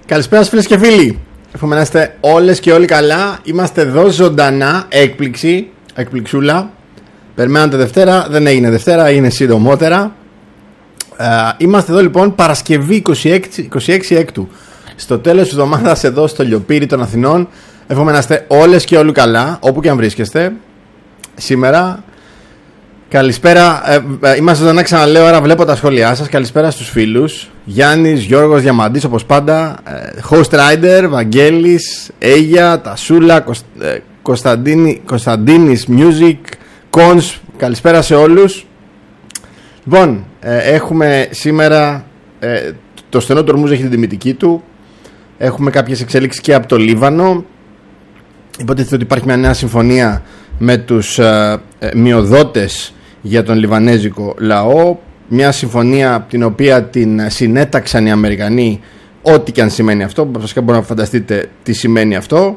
Καλησπέρα σας φίλες και φίλοι. Εύχομαι να είστε όλες και όλοι καλά. Είμαστε εδώ ζωντανά. Εκπληξούλα. Περιμένατε Δευτέρα, δεν έγινε Δευτέρα, είναι συντομότερα. Είμαστε εδώ λοιπόν Παρασκευή 26 Έκτου. Στο τέλος της εβδομάδας εδώ στο Λιοπύρι των Αθηνών. Εύχομαι να είστε όλες και όλοι καλά, όπου και αν βρίσκεστε. Σήμερα καλησπέρα, είμαστε ζωντανά, ξαναλέω, άρα βλέπω τα σχόλιά σας. Καλησπέρα στους φίλους. Γιάννης, Γιώργος, Διαμαντής όπως πάντα, Host Rider, Βαγγέλης, Αίγια, Τασούλα, Κωνσταντίνης Music, Cons. Καλησπέρα σε όλους. Λοιπόν, έχουμε σήμερα, το στενό του Ορμούζ έχει την τιμητική του. Έχουμε κάποιες εξέλιξεις και από το Λίβανο. Υποτίθεται ότι υπάρχει μια νέα συμφωνία με τους μειοδότες για τον λιβανέζικο λαό. Μια συμφωνία την οποία την συνέταξαν οι Αμερικανοί, ό,τι και αν σημαίνει αυτό. Βασικά μπορείτε να φανταστείτε τι σημαίνει αυτό.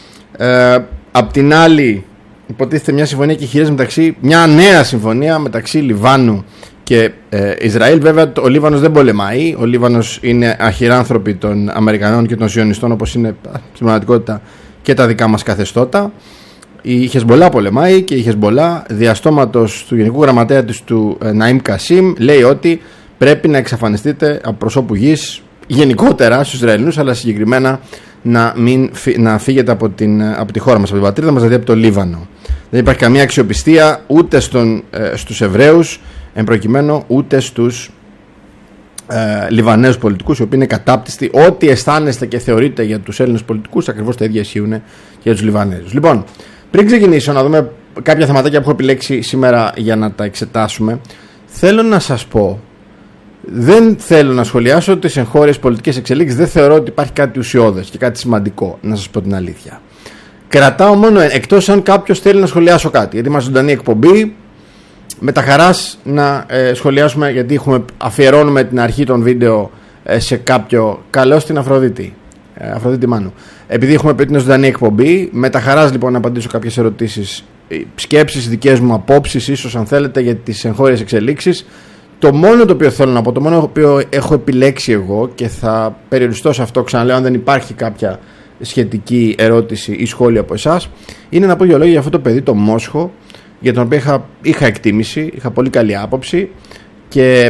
Απ' την άλλη, υποτίθεται μια συμφωνία και χειρές μια νέα συμφωνία μεταξύ Λιβάνου και Ισραήλ. Βέβαια ο Λίβανος δεν πολεμάει. Ο Λίβανος είναι αχυράνθρωποι των Αμερικανών και των Σιωνιστών, όπως είναι στην πραγματικότητα και τα δικά μας καθεστώτα. Η Χεσμπολά πολεμάει και η Χεσμπολά, διαστόματος του Γενικού Γραμματέα της του Ναΐμ Κασίμ, λέει ότι πρέπει να εξαφανιστείτε από προσώπου γης γενικότερα στους Ισραηλινούς, αλλά συγκεκριμένα να φύγετε από τη χώρα μας, από την πατρίδα μας, δηλαδή από το Λίβανο. Δεν υπάρχει καμία αξιοπιστία ούτε στους Εβραίους, εν προκειμένου ούτε στους Λιβανέζους πολιτικούς, οι οποίοι είναι κατάπτυστοι. Ό,τι αισθάνεστε και θεωρείτε για τους Έλληνες πολιτικούς, ακριβώς τα ίδια ισχύουν και για τους Λιβανέζους. Λοιπόν, πριν ξεκινήσω να δούμε κάποια θεματάκια που έχω επιλέξει σήμερα για να τα εξετάσουμε, θέλω να σας πω, δεν θέλω να σχολιάσω τις εγχώριες πολιτικές εξελίξεις, δεν θεωρώ ότι υπάρχει κάτι ουσιώδες και κάτι σημαντικό, να σας πω την αλήθεια. Κρατάω μόνο, εκτός αν κάποιος θέλει να σχολιάσω κάτι, γιατί είμαστε ζωντανή εκπομπή. Με τα χαράς να σχολιάσουμε, γιατί αφιερώνουμε την αρχή των βίντεο σε κάποιο. Καλό στην Αφροδίτη Μάνου. Επειδή έχουμε πει ότι είναι ζωντανή εκπομπή, με τα χαράς λοιπόν να απαντήσω κάποιες ερωτήσεις, σκέψεις, δικές μου απόψεις, ίσως αν θέλετε, για τις εγχώριες εξελίξεις. Το μόνο το οποίο θέλω να πω, το μόνο το οποίο έχω επιλέξει εγώ, και θα περιοριστώ σε αυτό, ξαναλέω, αν δεν υπάρχει κάποια σχετική ερώτηση ή σχόλιο από εσάς, είναι να πω δύο λόγια για αυτό το παιδί, το Μόσχο, για τον οποίο είχα εκτίμηση, είχα πολύ καλή άποψη και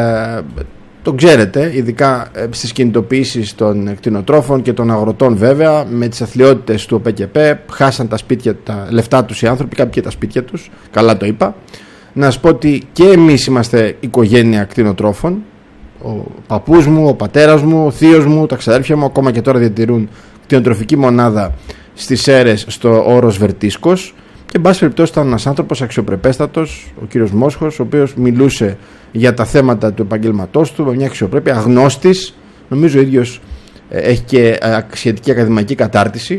τον ξέρετε, ειδικά στις κινητοποιήσεις των κτηνοτρόφων και των αγροτών, βέβαια, με τις αθλιότητες του ΟΠΕΚΕΠΕ, χάσαν τα λεφτά τους οι άνθρωποι, κάποιοι και τα σπίτια τους, καλά το είπα. Να σας πω ότι και εμείς είμαστε οικογένεια κτηνοτρόφων, ο παππούς μου, ο πατέρας μου, ο θείος μου, τα ξαδέρφια μου, ακόμα και τώρα διατηρούν κτηνοτροφική μονάδα στις Σέρρες στο όρος Βερτίσκος. Και εν πάση περιπτώσει ήταν ένας άνθρωπος αξιοπρεπέστατος, ο κύριος Μόσχος, ο οποίος μιλούσε για τα θέματα του επαγγέλματός του με μια αξιοπρέπεια, αγνώστης. Νομίζω ο ίδιος έχει και σχετική ακαδημαϊκή κατάρτιση,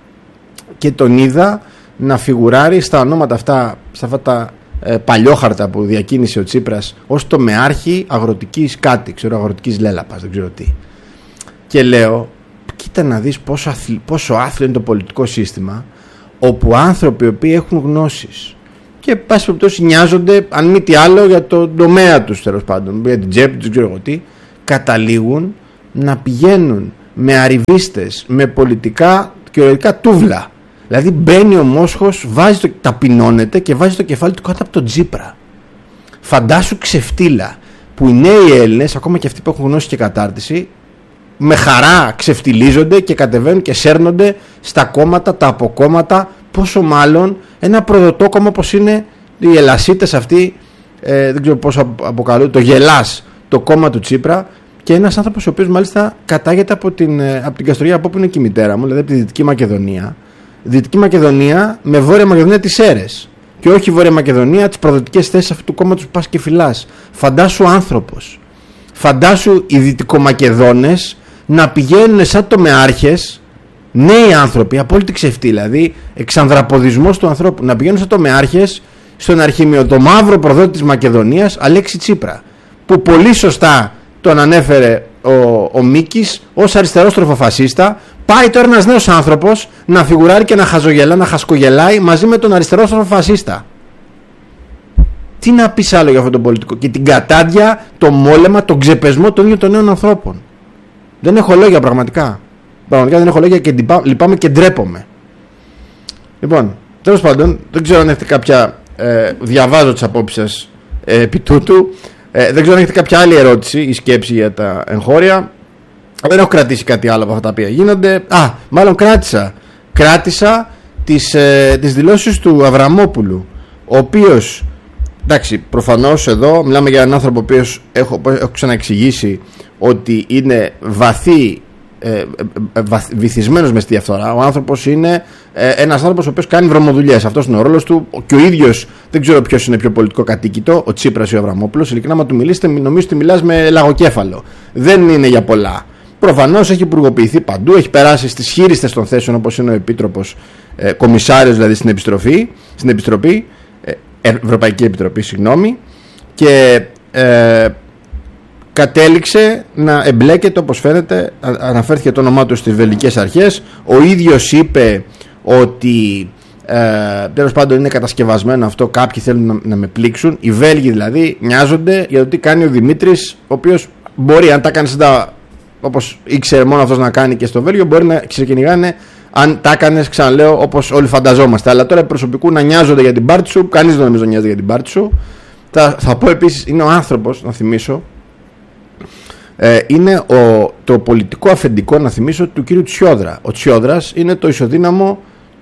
και τον είδα να φιγουράρει στα ονόματα αυτά, σε αυτά τα παλιόχαρτα που διακίνησε ο Τσίπρας, ως τομεάρχη αγροτικής αγροτικής λέλαπας, δεν ξέρω τι. Και λέω, κοίτα να δεις πόσο άθλιο είναι το πολιτικό σύστημα, όπου άνθρωποι οι οποίοι έχουν γνώσεις και πάση περιπτώσει νοιάζονται, αν μη τι άλλο, για τον τομέα τους, τέλος πάντων, για την τσέπη τους, δεν ξέρω εγώ τι, καταλήγουν να πηγαίνουν με αριβίστες, με πολιτικά και οριακά τούβλα. Δηλαδή μπαίνει ο Μόσχος, ταπεινώνεται και βάζει το κεφάλι του κάτω από τον Τσίπρα. Φαντάσου ξεφτύλα που οι νέοι Έλληνες, ακόμα και αυτοί που έχουν γνώση και κατάρτιση, με χαρά ξεφτιλίζονται και κατεβαίνουν και σέρνονται στα κόμματα, τα αποκόμματα, πόσο μάλλον ένα προδοτό κόμμα όπως είναι οι Ελασίτες αυτοί, δεν ξέρω πώς αποκαλούν, το Γελάς, το κόμμα του Τσίπρα, και ένας άνθρωπος ο οποίος μάλιστα κατάγεται από την Καστοριά, από όπου είναι και η μητέρα μου, δηλαδή από τη Δυτική Μακεδονία. Δυτική Μακεδονία με Βόρεια Μακεδονία τις Σέρρες, και όχι Βόρεια Μακεδονία τις προδοτικές θέσεις αυτού του κόμματος που πας και φυλάς. Φαντάσου άνθρωπος, φαντάσου οι Δυτικομακεδόνες να πηγαίνουν σαν τομεάρχες, νέοι άνθρωποι, απόλυτη ξεφτύλα, δηλαδή εξανδραποδισμός του ανθρώπου, να πηγαίνουν σαν τομεάρχες στον αρχήμιο, το μαύρο προδότη της Μακεδονίας, Αλέξη Τσίπρα, που πολύ σωστά τον ανέφερε ο Μίκης ως αριστερόστροφο φασίστα. Πάει τώρα ένας νέος άνθρωπος να φιγουράρει και να χαζογελά, να χασκογελάει μαζί με τον αριστερόστροφο φασίστα. Τι να πεις άλλο για αυτό το πολιτικό? Και την κατάντια, το μόλεμα, τον ξεπεσμό των ίδιων των νέων ανθρώπων. Δεν έχω λόγια πραγματικά. Πραγματικά δεν έχω λόγια και λυπάμαι και ντρέπομαι. Λοιπόν, τέλος πάντων, δεν ξέρω αν έχετε κάποια. Διαβάζω τις απόψεις σας επί τούτου. Δεν ξέρω αν έχετε κάποια άλλη ερώτηση ή σκέψη για τα εγχώρια. Δεν έχω κρατήσει κάτι άλλο από αυτά τα οποία γίνονται. Μάλλον κράτησα τις δηλώσεις του Αβραμόπουλου, ο οποίος, εντάξει, προφανώς εδώ μιλάμε για έναν άνθρωπο ο οποίος έχω ξαναεξηγήσει ότι είναι βυθισμένος μες στη διαφθορά. Ο άνθρωπος είναι ένας άνθρωπος ο οποίος κάνει βρωμοδουλειές. Αυτός είναι ο ρόλος του. Και ο ίδιος, δεν ξέρω ποιος είναι πιο πολιτικό κατοίκητο, ο Τσίπρας ή ο Αβραμόπουλος. Ειλικρινά, άμα του μιλήσετε, νομίζω ότι μιλάς με λαγοκέφαλο. Δεν είναι για πολλά. Προφανώς έχει υπουργοποιηθεί παντού, έχει περάσει στις χείριστες των θέσεων, όπως είναι ο Επίτροπος, κομισάριος δηλαδή στην Επιτροπή, Ευρωπαϊκή Επιτροπή, συγγνώμη, και κατέληξε να εμπλέκεται, όπως φαίνεται, αναφέρθηκε το όνομά του στις βελγικές αρχές. Ο ίδιος είπε ότι τέλος πάντων είναι κατασκευασμένο αυτό, κάποιοι θέλουν να με πλήξουν. Οι Βέλγοι δηλαδή νοιάζονται για το τι κάνει ο Δημήτρης, ο οποίος μπορεί, αν τα κάνει όπως ήξερε μόνο αυτός να κάνει και στο Βέλγιο, μπορεί να ξεκυνηγάνε αν τα έκανες, ξαναλέω, όπως όλοι φανταζόμαστε. Αλλά τώρα προσωπικού να νοιάζονται για την πάρτι σου, κανείς δεν νομίζω νοιάζεται για την πάρτι σου. Θα πω επίσης, είναι ο άνθρωπος, να θυμίσω, είναι το πολιτικό αφεντικό, να θυμίσω, του κύριου Τσιόδρα. Ο Τσιόδρας είναι το ισοδύναμο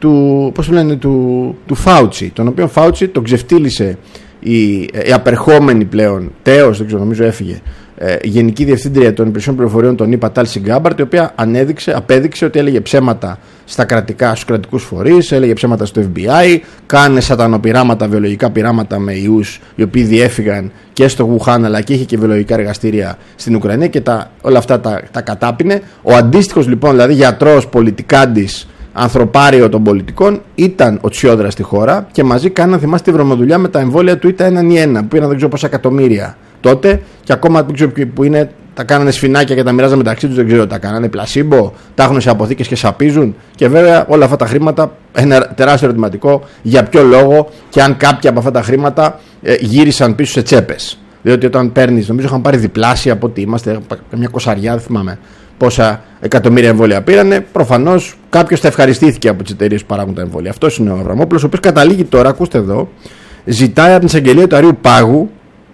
του Φάουτσι, τον οποίο Φάουτσι τον ξεφτύλισε η απερχόμενη πλέον τέος, δεν ξέρω, νομίζω έφυγε, Γενική Διευθύντρια των Υπηρεσιών Πληροφοριών των ΗΠΑ, Τάλση Γκάμπαρτ, η οποία απέδειξε ότι έλεγε ψέματα στους κρατικούς φορείς, έλεγε ψέματα στο FBI, κάνε σατανοπειράματα, βιολογικά πειράματα με ιούς, οι οποίοι διέφυγαν και στο Γουχάν, αλλά και είχε και βιολογικά εργαστήρια στην Ουκρανία, και όλα αυτά τα κατάπινε. Ο αντίστοιχος λοιπόν, δηλαδή γιατρός, πολιτικάντης, ανθρωπάριο των πολιτικών, ήταν ο Τσιόδρας στη χώρα, και μαζί κάναν, θυμάστε, τη βρωμοδουλειά με τα εμβόλια του ΙΤΑ 1 που πήραν δεν ξέρω πόσα εκατομμύρια τότε, και ακόμα δεν ξέρω που είναι, τα κάνανε σφινάκια και τα μοιράζαν μεταξύ τους, δεν ξέρω, τα κάνανε πλασίμπο, τα έχουν σε αποθήκες και σαπίζουν. Και βέβαια όλα αυτά τα χρήματα, ένα τεράστιο ερωτηματικό, για ποιο λόγο και αν κάποια από αυτά τα χρήματα γύρισαν πίσω σε τσέπες. Διότι όταν παίρνεις, νομίζω είχαν πάρει διπλάσια από ότι είμαστε, μια κοσαριά, δεν θυμάμαι πόσα εκατομμύρια εμβόλια πήρανε. Προφανώς κάποιος θα ευχαριστήθηκε από τις εταιρείες που παράγουν τα εμβόλια. Αυτός είναι ο Αβραμόπουλος, ο οποίος καταλήγει τώρα, ακούστε εδώ, ζητάει από την εισαγγελία του Αρείου Πάγου,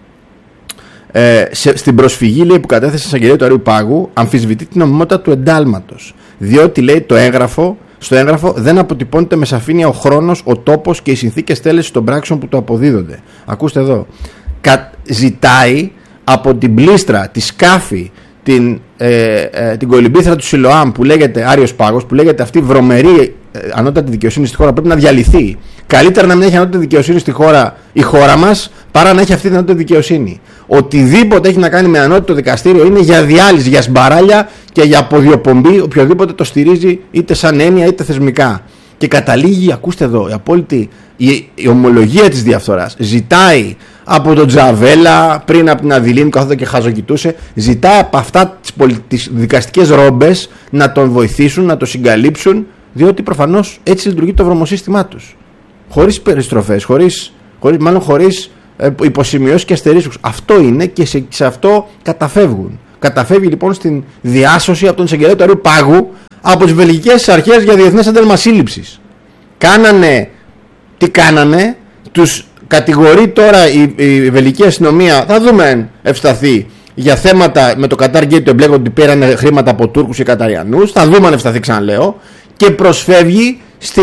στην προσφυγή, λέει, που κατέθεσε στην εισαγγελία του Αρείου Πάγου, αμφισβητεί την νομιμότητα του εντάλματος. Διότι, λέει, στο έγγραφο δεν αποτυπώνεται με σαφήνεια ο χρόνος, ο τόπος και οι συνθήκες τέλεσης των πράξεων που το αποδίδονται. Ακούστε εδώ. Ζητάει από την πλήστρα, τη σκάφη, την κολυμπήθρα του Σιλοάμ, που λέγεται Άριος Πάγος, που λέγεται αυτή βρωμερή ανώτατη δικαιοσύνη στη χώρα, πρέπει να διαλυθεί. Καλύτερα να μην έχει ανώτατη δικαιοσύνη στη χώρα, η χώρα μας, παρά να έχει αυτή την ανώτατη δικαιοσύνη. Οτιδήποτε έχει να κάνει με ανώτατο δικαστήριο είναι για διάλυση, για σμπαράλια και για αποδιοπομπή, οποιοδήποτε το στηρίζει, είτε σαν έννοια είτε θεσμικά. Και καταλήγει, ακούστε εδώ, η απόλυτη η ομολογία της διαφθοράς. Ζητάει από τον Τζαβέλα, πριν από την Αδηλίνη που καθόταν και χαζοκοιτούσε, ζητάει από αυτά τις δικαστικές ρόμπες να τον βοηθήσουν, να τον συγκαλύψουν, διότι προφανώς έτσι λειτουργεί το βρωμοσύστημά τους. Χωρίς περιστροφές, χωρίς υποσημειώσεις και αστερίσκους. Αυτό είναι, και σε αυτό καταφεύγουν. Καταφεύγει λοιπόν στην διάσωση από τον εισαγγελέα του Αρείου Πάγου από τις βελγικές αρχές για διεθνές ένταλμα σύλληψης. Τι κάνανε, τους κατηγορεί τώρα η βελγική αστυνομία, θα δούμε αν ευσταθεί, για θέματα με το Qatar Gate, το εμπλέκονται ότι πήραν χρήματα από Τούρκους και Καταριανούς, θα δούμε αν ευσταθεί, ξαναλέω, και προσφεύγει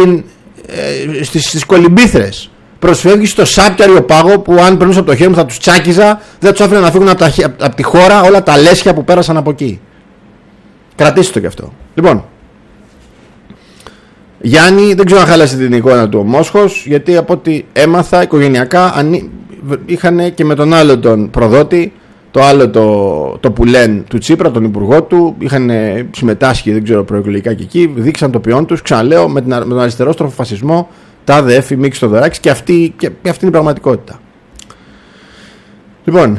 στις κολυμπήθρες. Προσφεύγει στο Σάπτιαριο Πάγο, που αν περνούσε από το χέρι μου θα τους τσάκιζα, δεν τους άφηνε να φύγουν από τη χώρα όλα τα λέσια που πέρασαν από εκεί. Κρατήστε το κι αυτό. Λοιπόν, Γιάννη, δεν ξέρω αν χάλασε την εικόνα του ο Μόσχος, γιατί από ό,τι έμαθα οικογενειακά είχαν και με τον άλλο τον προδότη, το άλλο το πουλέν του Τσίπρα, τον υπουργό του, είχαν συμμετάσχει, δεν ξέρω, προεκλογικά και εκεί, δείξαν το ποιόν τους, ξαναλέω, με τον αριστερόστροφο φασισμό, τάδε Εφη, Μίξ Θοδωράκης, και αυτή είναι η πραγματικότητα. Λοιπόν,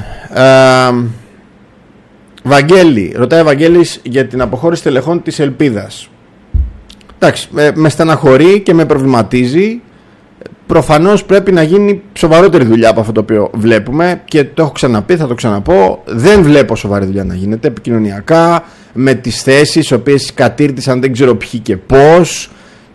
Βαγγέλη, ρωτάει Βαγγέλης για την αποχώρηση τελεχών της Ελπίδας. Εντάξει, με στεναχωρεί και με προβληματίζει. προφανώς πρέπει να γίνει σοβαρότερη δουλειά από αυτό το οποίο βλέπουμε, και το έχω ξαναπεί, θα το ξαναπώ. Δεν βλέπω σοβαρή δουλειά να γίνεται επικοινωνιακά, με τις θέσεις, οι οποίες κατήρτισαν δεν ξέρω ποιοι και πώς.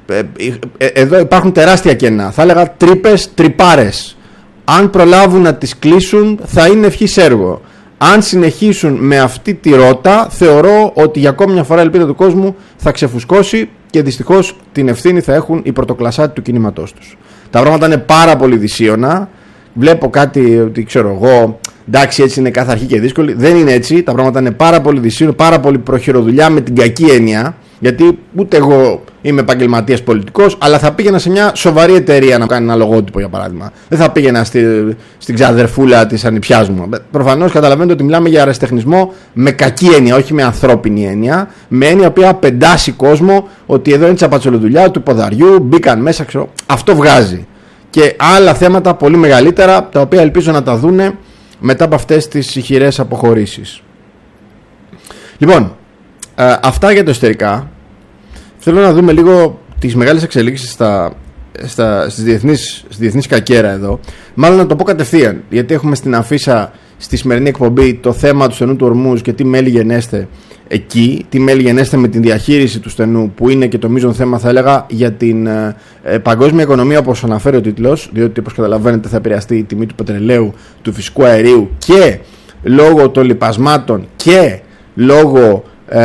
Εδώ υπάρχουν τεράστια κενά. Θα έλεγα τρύπες, τρυπάρες. Αν προλάβουν να τις κλείσουν, θα είναι ευχής έργο. Αν συνεχίσουν με αυτή τη ρότα, θεωρώ ότι για ακόμη μια φορά η ελπίδα του κόσμου θα ξεφουσκώσει, και δυστυχώς την ευθύνη θα έχουν οι πρωτοκλασσάτοι του κινήματός τους. Τα πράγματα είναι πάρα πολύ δυσίωνα. Βλέπω κάτι ότι ξέρω εγώ, εντάξει, έτσι είναι κάθε αρχή και δύσκολη. Δεν είναι έτσι. Τα πράγματα είναι πάρα πολύ δυσίωνα, πάρα πολύ προχειροδουλειά με την κακή έννοια. Γιατί ούτε εγώ είμαι επαγγελματίας πολιτικός, αλλά θα πήγαινα σε μια σοβαρή εταιρεία να κάνει ένα λογότυπο, για παράδειγμα. Δεν θα πήγαινα στην ξαδερφούλα της ανιψιάς μου. Προφανώς καταλαβαίνετε ότι μιλάμε για αεραστεχνισμό με κακή έννοια, όχι με ανθρώπινη έννοια. Με έννοια που πεντάσει κόσμο ότι εδώ είναι τσαπατσολοδουλειά του ποδαριού, μπήκαν μέσα, ξέρω. Αυτό βγάζει. Και άλλα θέματα πολύ μεγαλύτερα, τα οποία ελπίζω να τα δούνε μετά από αυτές τις ηχηρές αποχωρήσεις. Λοιπόν, αυτά για το εσωτερικά. Θέλω να δούμε λίγο τις μεγάλες εξελίξεις στη διεθνής κακέρα εδώ. Μάλλον να το πω κατευθείαν, γιατί έχουμε στην αφίσα στη σημερινή εκπομπή το θέμα του στενού του Ορμούζ και τι μέλη γενέστε εκεί, τι μέλη γενέστε με την διαχείριση του στενού, που είναι και το μείζον θέμα, θα έλεγα, για την παγκόσμια οικονομία, όπως αναφέρει ο τίτλος, διότι όπως καταλαβαίνετε θα επηρεαστεί η τιμή του πετρελαίου, του φυσικού αερίου, και λόγω των λιπασμάτων και λόγω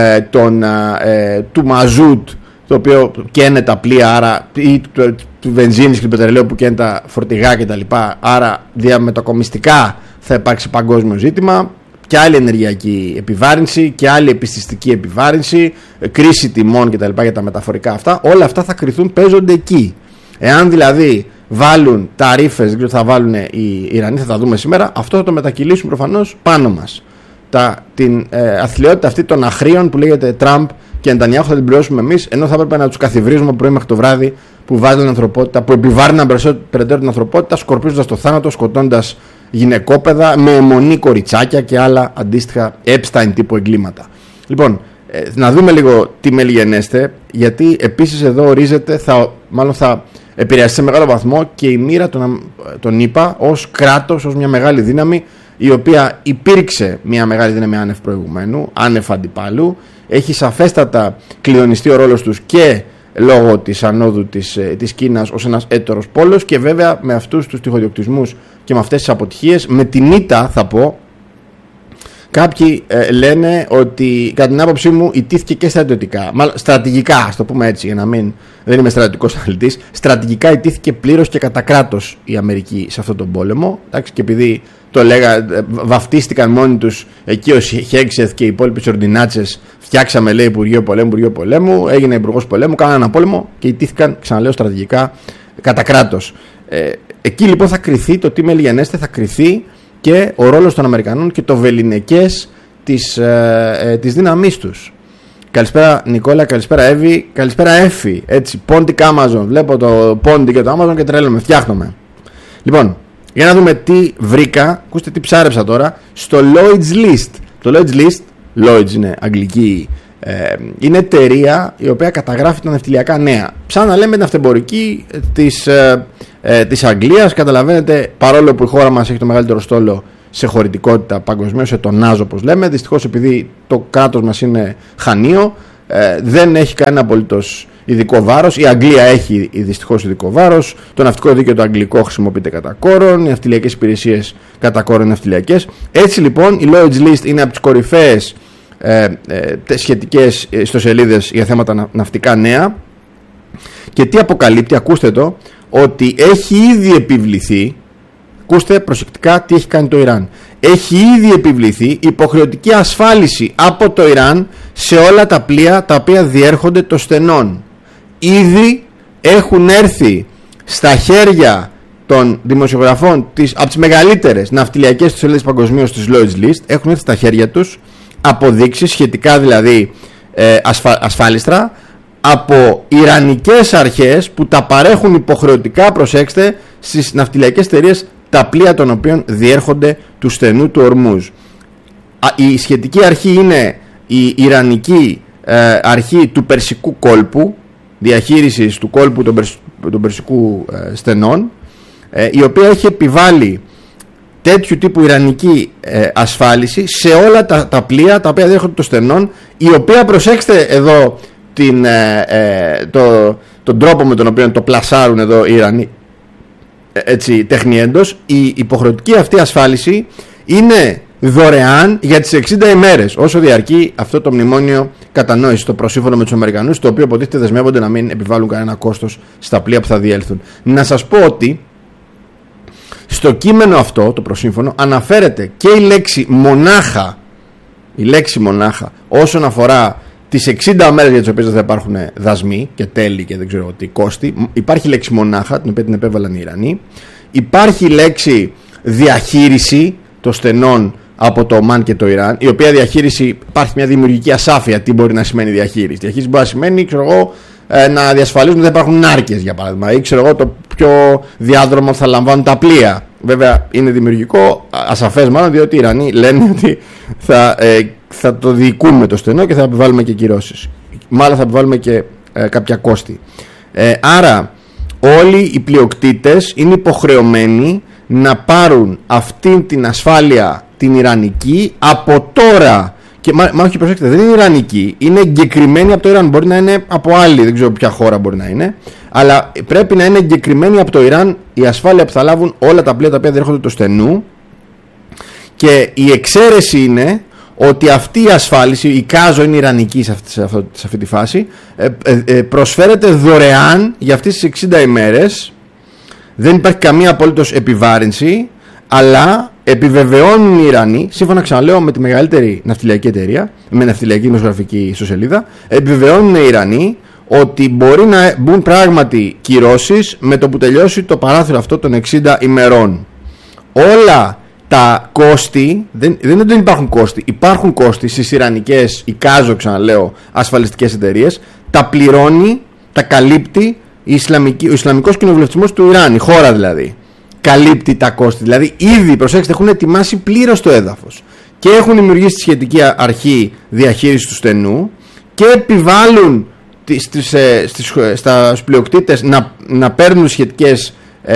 του μαζούτ, το οποίο καίνε τα πλοία, άρα, ή του βενζίνης και του πετρελαίου που καίνε τα φορτηγά κτλ. Άρα διαμετακομιστικά θα υπάρξει παγκόσμιο ζήτημα, και άλλη ενεργειακή επιβάρυνση και άλλη επιστηστική επιβάρυνση, κρίση τιμών κτλ. Για τα μεταφορικά αυτά. Όλα αυτά θα κριθούν, παίζονται εκεί. Εάν δηλαδή βάλουν ταρίφες, δεν ξέρω τι θα βάλουν οι Ιρανοί, θα τα δούμε σήμερα, αυτό θα το μετακυλήσουν προφανώς πάνω μας. Την αθλειότητα αυτή των αχρίων που λέγεται Τραμπ και Νετανιάχου θα την πληρώσουμε εμείς, ενώ θα έπρεπε να τους καθιβρίζουμε πρωί μέχρι το βράδυ, που βάζουν την ανθρωπότητα, που επιβάρυναν περαιτέρω την ανθρωπότητα, σκορπίζοντας το θάνατο, σκοτώντας γυναικόπαιδα, με αιμονή κοριτσάκια και άλλα αντίστοιχα Epstein τύπου εγκλήματα. Λοιπόν, να δούμε λίγο τι μέλη γενέστε, γιατί επίσης εδώ ορίζεται, μάλλον θα επηρεαστεί σε μεγάλο βαθμό και η μοίρα των ΗΠΑ ως κράτος, ως μια μεγάλη δύναμη, η οποία υπήρξε μια μεγάλη δύναμη άνευ προηγουμένου, άνευ αντιπάλου. Έχει σαφέστατα κλειδονιστεί ο ρόλος τους και λόγω της ανόδου της Κίνας ως ένας έτερος πόλος, και βέβαια με αυτούς τους τυχοδιοκτισμούς και με αυτές τις αποτυχίες, με την ήττα θα πω. Κάποιοι λένε ότι κατά την άποψή μου ιτήθηκε και στρατιωτικά, μάλλον στρατηγικά, ας το πούμε έτσι, για να δεν είμαι στρατιωτικός αναλυτής, στρατηγικά ιτήθηκε πλήρως και κατά κράτος η Αμερική σε αυτόν τον πόλεμο. Εντάξει, και επειδή βαφτίστηκαν μόνοι τους εκεί ο Χέγξεθ και οι υπόλοιποι ορντινάτσες, φτιάξαμε, λέει, Υπουργείο Πολέμου, έγινε Υπουργός Πολέμου, κάνανε ένα πόλεμο και ιτήθηκαν, ξαναλέω, στρατηγικά κατά κράτος. Εκεί λοιπόν θα κριθεί το τι μέλη γενέστε, θα κριθεί και ο ρόλος των Αμερικανών και το βεληνικές της δύναμής τους. Καλησπέρα Νικόλα, καλησπέρα Εύη, καλησπέρα Έφη. Έτσι, Πόντικ Amazon. Βλέπω το Πόντικ και το Amazon και τρέλομαι, φτιάχνομαι. Λοιπόν, για να δούμε τι βρήκα. Ακούστε τι ψάρεψα τώρα. Στο Lloyd's List. Το Lloyd's List, Lloyd's είναι αγγλική, είναι εταιρεία η οποία καταγράφει τα ναυτιλιακά νέα. Σαν να λέμε την αυτεμπορική της Αγγλίας. Καταλαβαίνετε, παρόλο που η χώρα μας έχει το μεγαλύτερο στόλο σε χωρητικότητα παγκοσμίως, σε τονάζ όπως λέμε, δυστυχώς επειδή το κράτος μας είναι χανίο, δεν έχει κανένα απολύτως ειδικό βάρος. Η Αγγλία έχει δυστυχώς ειδικό βάρος. Το ναυτικό δίκαιο το αγγλικό χρησιμοποιείται κατά κόρον. Οι ναυτιλιακές υπηρεσίες κατά κόρον ναυτιλιακές. Έτσι λοιπόν η Lloyd's List είναι από τις κορυφαίες σχετικές ιστοσελίδες για θέματα ναυτικά νέα. Και τι αποκαλύπτει, ακούστε το, ότι έχει ήδη επιβληθεί. Ακούστε προσεκτικά τι έχει κάνει το Ιράν. Έχει ήδη επιβληθεί υποχρεωτική ασφάλιση από το Ιράν σε όλα τα πλοία τα οποία διέρχονται το στενόν. Ήδη έχουν έρθει στα χέρια των δημοσιογραφών από τις μεγαλύτερες ναυτιλιακές ιστοσελίδες παγκοσμίως της Lloyd's List, έχουν έρθει στα χέρια τους αποδείξεις σχετικά δηλαδή ασφάλιστρα από ιρανικές αρχές που τα παρέχουν υποχρεωτικά, προσέξτε, στις ναυτιλιακές εταιρείες τα πλοία των οποίων διέρχονται του στενού του Ορμούζ. Η σχετική αρχή είναι η Ιρανική αρχή του Περσικού κόλπου, διαχείρισης του κόλπου των Περσικού στενών, η οποία έχει επιβάλει τέτοιου τύπου ιρανική ασφάλιση σε όλα τα πλοία τα οποία διέρχονται το στενόν, η οποία, προσέξτε εδώ τον τρόπο με τον οποίο το πλασάρουν εδώ οι Ιρανοί, έτσι τεχνιέντος. Η υποχρεωτική αυτή ασφάλιση είναι δωρεάν για τις 60 ημέρες, όσο διαρκεί αυτό το μνημόνιο κατανόηση, το προσύμφωνο με τους Αμερικανούς, το οποίο υποτίθεται δεσμεύονται να μην επιβάλλουν κανένα κόστος στα πλοία που θα διέλθουν. Να σας πω ότι στο κείμενο αυτό, το προσύμφωνο, αναφέρεται και η λέξη μονάχα όσον αφορά τις 60 μέρες για τις οποίες θα υπάρχουν δασμοί και τέλη και δεν ξέρω τι κόστη. Υπάρχει λέξη μονάχα, την οποία την επέβαλαν οι Ιρανοί. Υπάρχει λέξη διαχείριση των στενών από το Ομάν και το Ιράν, η οποία διαχείριση, υπάρχει μια δημιουργική ασάφεια τι μπορεί να σημαίνει διαχείριση. Διαχείριση μπορεί να σημαίνει, ξέρω εγώ, να διασφαλίζουν ότι δεν υπάρχουν νάρκες, για παράδειγμα, ή ξέρω εγώ, το ποιο διάδρομο θα λαμβάνουν τα πλοία. Βέβαια είναι δημιουργικό, ασαφές μάλλον, διότι οι Ιρανοί λένε ότι θα το διοικούμε το στενό και θα επιβάλλουμε και κυρώσεις. Μάλλον θα επιβάλλουμε και κάποια κόστη. Άρα όλοι οι πλειοκτήτες είναι υποχρεωμένοι να πάρουν αυτή την ασφάλεια την ιρανική από τώρα. Και όχι, προσέξτε, δεν είναι ιρανική, είναι εγκεκριμένη από το Ιράν. Μπορεί να είναι από άλλη, δεν ξέρω ποια χώρα μπορεί να είναι, αλλά πρέπει να είναι εγκεκριμένη από το Ιράν η ασφάλεια που θα λάβουν όλα τα πλοία τα οποία διέρχονται το στενού. Και η εξαίρεση είναι ότι αυτή η ασφάλιση, η Κάζο είναι ιρανική σε αυτή τη φάση, προσφέρεται δωρεάν για αυτές τις 60 ημέρες. Δεν υπάρχει καμία απολύτως επιβάρυνση, αλλά επιβεβαιώνουν οι Ιρανοί, σύμφωνα, ξαναλέω, με τη μεγαλύτερη ναυτιλιακή εταιρεία, με ναυτιλιακή δημοσιογραφική ιστοσελίδα, επιβεβαιώνουν οι Ιρανοί ότι μπορεί να μπουν πράγματι κυρώσεις με το που τελειώσει το παράθυρο αυτό των 60 ημερών. Όλα τα κόστη, δεν υπάρχουν κόστη, υπάρχουν κόστη στις ιρανικές, η Κάζο, ξαναλέω, ασφαλιστικές εταιρείες, τα πληρώνει, τα καλύπτει ο Ισλαμικός Κοινοβουλευτισμός του Ιράν, η χώρα δηλαδή. Καλύπτει τα κόστη. Δηλαδή, ήδη, προσέξτε, έχουν ετοιμάσει πλήρως το έδαφος και έχουν δημιουργήσει τη σχετική αρχή διαχείρισης του στενού και επιβάλλουν στους πλειοκτήτες να παίρνουν σχετικές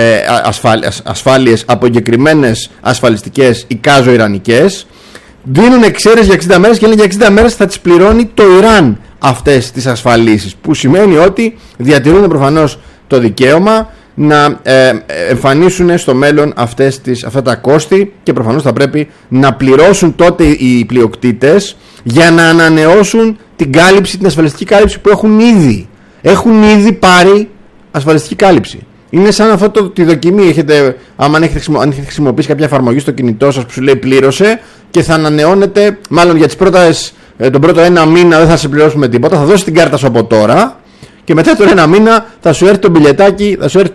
ασφάλειες από εγκεκριμένες ασφαλιστικές ή Κάζο ιρανικές. Δίνουν εξαίρεση για 60 μέρες και λένε για 60 μέρες θα τις πληρώνει το Ιράν αυτές τις ασφαλίσεις, που σημαίνει ότι διατηρούν προφανώς το δικαίωμα να εμφανίσουν στο μέλλον αυτά τα κόστη, και προφανώς θα πρέπει να πληρώσουν τότε οι πλειοκτήτες για να ανανεώσουν την κάλυψη, την ασφαλιστική κάλυψη που έχουν ήδη πάρει ασφαλιστική κάλυψη. Είναι σαν αυτό τη δοκιμή. Αν έχετε χρησιμοποιήσει κάποια εφαρμογή στο κινητό σας που σου λέει πλήρωσε και θα ανανεώνεται, μάλλον για τον πρώτο ένα μήνα δεν θα σε πληρώσουμε τίποτα, θα δώσει την κάρτα σου από τώρα και μετά τον ένα μήνα θα σου έρθει το μπιλετάκι, θα σου έρθει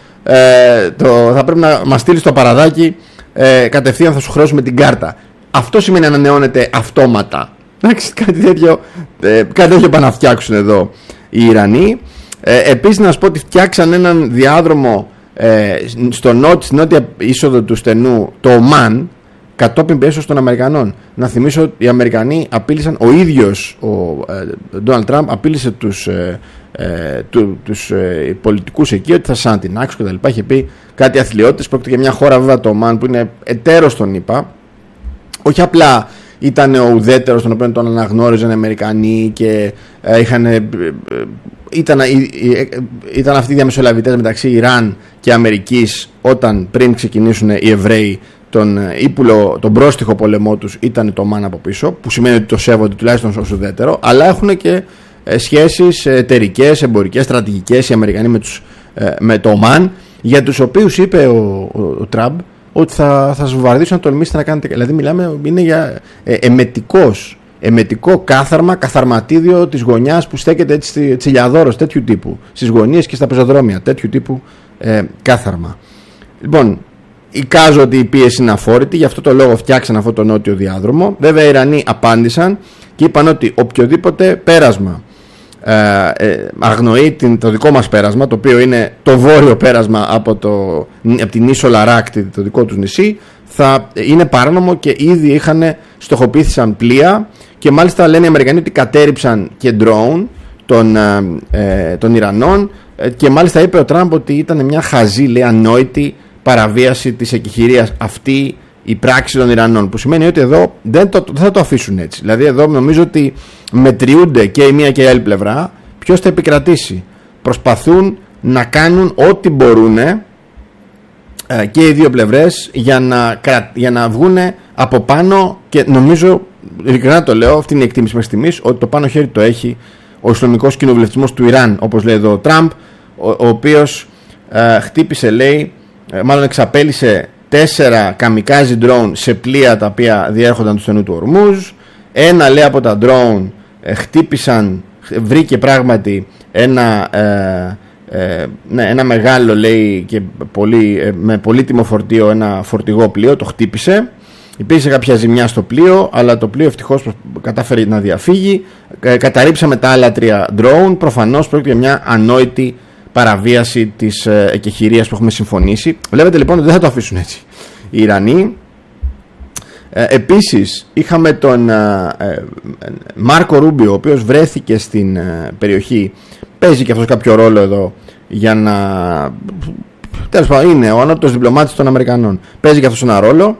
θα πρέπει να μας στείλεις το παραδάκι, κατευθείαν θα σου χρεώσουμε την κάρτα. Αυτό σημαίνει ανανεώνεται αυτόματα. Κάτι τέτοιο πάνε να φτιάξουν εδώ οι Ιρανοί. Επίσης να σας πω ότι φτιάξαν έναν διάδρομο στην νότια είσοδο του στενού, το Ομάν, κατόπιν πιέσεως των Αμερικανών. Να θυμίσω ότι οι Αμερικανοί απείλησαν, ο ίδιος ο Ντόναλντ Τραμπ απείλησε τους πολιτικούς εκεί ότι θα σας αντινάξουν και τα λοιπά. Είχε πει κάτι αθλιότητες. Πρόκειται για μια χώρα, βέβαια, το Ομάν, που είναι εταίρος των ΗΠΑ. Όχι απλά ήταν ο ουδέτερος τον οποίο τον αναγνώριζαν οι Αμερικανοί και ήταν αυτοί οι διαμεσολαβητές μεταξύ Ιράν και Αμερικής όταν πριν ξεκινήσουν οι Εβραίοι τον πρόστιχο πόλεμό τους, ήταν το Ομάν από πίσω, που σημαίνει ότι το σέβονται τουλάχιστον ως ουδέτερο, αλλά έχουν και σχέσεις εταιρικές, εμπορικές, στρατηγικές οι Αμερικανοί με το Ομάν, για τους οποίους είπε ο Τραμπ ότι θα σας βομβαρδίσουν να τολμήσετε να κάνετε. Δηλαδή είναι για εμετικό κάθαρμα, καθαρματίδιο της γωνιάς που στέκεται έτσι τσιλιαδόρος, τέτοιου τύπου, στις γωνίες και στα πεζοδρόμια, τέτοιου τύπου κάθαρμα. Λοιπόν, εικάζω ότι η πίεση είναι αφόρητη, γι' αυτό το λόγο φτιάξαν αυτό το νότιο διάδρομο. Βέβαια οι Ιρανοί απάντησαν και είπαν ότι οποιοδήποτε πέρασμα αγνοεί το δικό μας πέρασμα, το οποίο είναι το βόρειο πέρασμα από την ίσο Λαράκτη, το δικό τους νησί, θα είναι παράνομο, και ήδη στοχοποιήθησαν πλοία και μάλιστα λένε οι Αμερικανοί ότι κατέριψαν και drone των Ιρανών, και μάλιστα είπε ο Τραμπ ότι ήταν μια χαζή, λέει, ανόητη παραβίαση της εκεχηρίας αυτή η πράξη των Ιρανών, που σημαίνει ότι εδώ δεν θα το αφήσουν έτσι. Δηλαδή εδώ νομίζω ότι μετριούνται και η μία και η άλλη πλευρά ποιος θα επικρατήσει. Προσπαθούν να κάνουν ό,τι μπορούν και οι δύο πλευρές για να βγουν από πάνω, και νομίζω, ειλικρινά το λέω, αυτή είναι η εκτίμηση μέχρι στιγμής, ότι το πάνω χέρι το έχει ο Ισλαμικός κοινοβουλευτισμός του Ιράν, όπως λέει εδώ ο Τραμπ, ο οποίος χτύπησε, λέει, μάλλον εξαπέλυσε 4 καμικάζι drone σε πλοία τα οποία διέρχονταν του στενού του Ορμούζ. Ένα, λέει, από τα drone βρήκε πράγματι ένα μεγάλο, λέει, και με πολύτιμο φορτίο, ένα φορτηγό πλοίο, το χτύπησε. Υπήρξε κάποια ζημιά στο πλοίο, αλλά το πλοίο ευτυχώς κατάφερε να διαφύγει. Καταρρίψαμε τα άλλα 3 drone. Προφανώς πρόκειται για μια ανόητη παραβίαση της εκεχηρίας που έχουμε συμφωνήσει. Βλέπετε λοιπόν ότι δεν θα το αφήσουν έτσι οι Ιρανοί. Επίσης είχαμε τον Μάρκο Ρούμπιο, ο οποίος βρέθηκε στην περιοχή. Παίζει και αυτός κάποιο ρόλο εδώ, για να... τέλος πάντων, είναι ο ανώτατος διπλωμάτης των Αμερικανών. Παίζει και αυτός ένα ρόλο.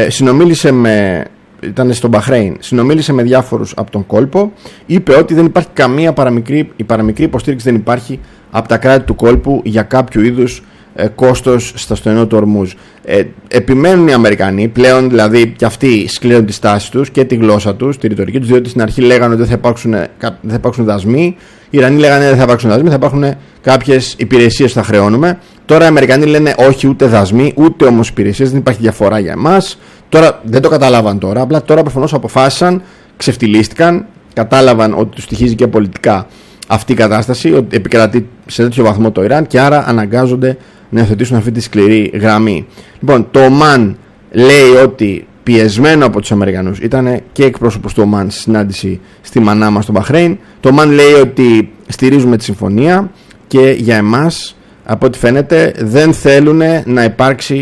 Ήταν στο Μπαχρέιν, συνομίλησε με διάφορους από τον κόλπο. Είπε ότι δεν υπάρχει καμία παραμικρή υποστήριξη, δεν υπάρχει από τα κράτη του κόλπου για κάποιο είδους κόστος στο στενό του Ορμούζ. Επιμένουν οι Αμερικανοί πλέον, δηλαδή και αυτοί σκληρώνουν τη στάση τους και τη γλώσσα τους, τη ρητορική τους, διότι στην αρχή λέγανε ότι δεν θα υπάρξουν δασμοί. Οι Ιρανοί λέγανε δεν θα υπάρξουν δασμοί, θα υπάρχουν κάποιες υπηρεσίες που θα χρεώνουμε. Τώρα οι Αμερικανοί λένε όχι, ούτε δασμοί, ούτε όμως υπηρεσίες, δεν υπάρχει διαφορά για εμάς. Τώρα δεν το καταλάβαν τώρα, απλά τώρα προφανώς αποφάσισαν, ξεφτυλίστηκαν, κατάλαβαν ότι τους στοιχίζει και πολιτικά αυτή η κατάσταση, ότι επικρατεί σε τέτοιο βαθμό το Ιράν, και άρα αναγκάζονται να υιοθετήσουν αυτή τη σκληρή γραμμή. Λοιπόν, το Ομάν λέει ότι, πιεσμένο από τους Αμερικανούς, ήταν και εκπρόσωπος του Ομάν στη συνάντηση στη Μανάμα στο Μπαχρέιν, το Ομάν λέει ότι στηρίζουμε τη συμφωνία και για εμάς, από ό,τι φαίνεται, δεν θέλουν να υπάρξει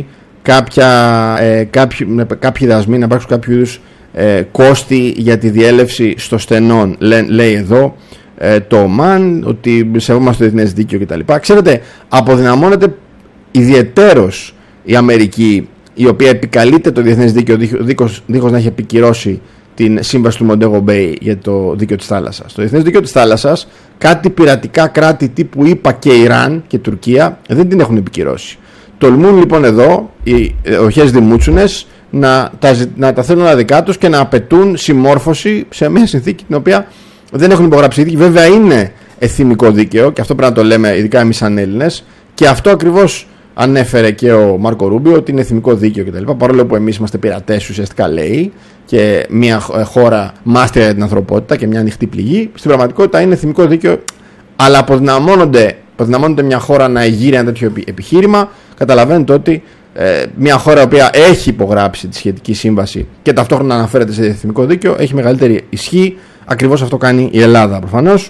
κάποιοι δασμοί, να υπάρξουν κάποιο είδους κόστη για τη διέλευση στο στενόν. Λέει εδώ το Ομάν ότι σεβόμαστε το διεθνές δίκαιο κτλ. Ξέρετε, αποδυναμώνεται ιδιαιτέρως η Αμερική, η οποία επικαλείται το διεθνές δίκαιο δίχως να έχει επικυρώσει την σύμβαση του Μοντέγο Μπέι για το δίκαιο της θάλασσας. Το διεθνές δίκαιο της θάλασσας, κάτι πειρατικά κράτη τύπου ΗΠΑ και Ιράν και Τουρκία δεν την έχουν επικυρώσει. Τολμούν λοιπόν εδώ οι οχές δημούτσουνες να τα θέλουν δικά τους και να απαιτούν συμμόρφωση σε μια συνθήκη την οποία δεν έχουν υπογράψει ήδη. Βέβαια είναι εθνικό δίκαιο, και αυτό πρέπει να το λέμε ειδικά εμείς σαν Έλληνες, και αυτό ακριβώς ανέφερε και ο Μάρκο Ρούμπιο, ότι είναι εθνικό δίκαιο κτλ. Παρόλο που εμείς είμαστε πειρατές, ουσιαστικά λέει, και μια χώρα μάστιγα για την ανθρωπότητα και μια ανοιχτή πληγή, στην πραγματικότητα είναι εθνικό δίκαιο, αλλά αποδυναμώνεται μια χώρα να εγείρει ένα τέτοιο επιχείρημα. Καταλαβαίνετε ότι μια χώρα η οποία έχει υπογράψει τη σχετική σύμβαση και ταυτόχρονα αναφέρεται σε εθνικό δίκαιο έχει μεγαλύτερη ισχύ. Ακριβώς αυτό κάνει η Ελλάδα προφανώς.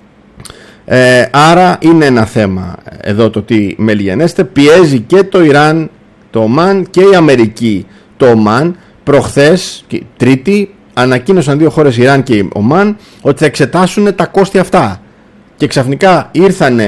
Άρα είναι ένα θέμα εδώ το τι μελιγενέστε. Πιέζει και το Ιράν το Ομάν και η Αμερική το Ομάν. Προχθές, Τρίτη, ανακοίνωσαν 2 χώρες, Ιράν και Ομάν, ότι θα εξετάσουν τα κόστη αυτά. Και ξαφνικά ήρθαν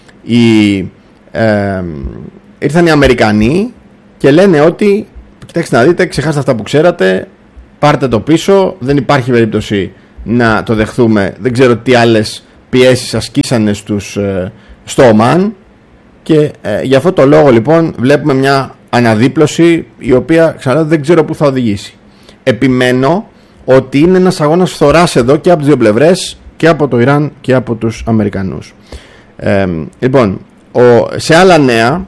οι Αμερικανοί και λένε ότι κοιτάξτε να δείτε, ξεχάστε αυτά που ξέρατε, πάρτε το πίσω, δεν υπάρχει περίπτωση να το δεχθούμε. Δεν ξέρω τι άλλες πιέσεις ασκήσανε στο Ομάν, και για αυτό το λόγο λοιπόν βλέπουμε μια αναδίπλωση η οποία ξαναλέω δεν ξέρω πού θα οδηγήσει. Επιμένω ότι είναι ένας αγώνας φθοράς εδώ και από τις δύο πλευρές, και από το Ιράν και από τους Αμερικανούς. Λοιπόν, σε άλλα νέα